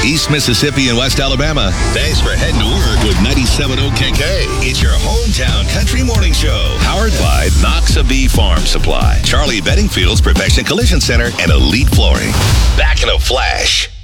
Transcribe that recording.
East Mississippi and West Alabama. Thanks for heading to work with 97.0 KK. It's your hometown country morning show. Powered by Noxa Farm Supply, Charlie Bedingfield's Perfection Collision Center, and Elite Flooring. Back in a flash.